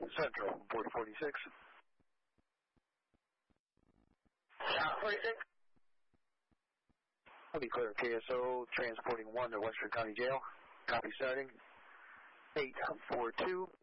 Central, report 46. 46. I'll be clear, KSO, transporting 1 to Western County Jail. Copy starting. 842.